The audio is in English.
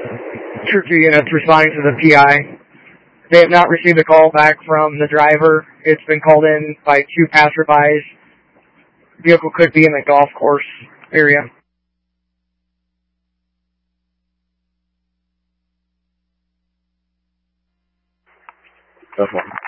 Troop 2 units responding to the PI. They have not received a call back from the driver. It's been called in by 2 passerbys. Vehicle could be in the golf course area. That's one.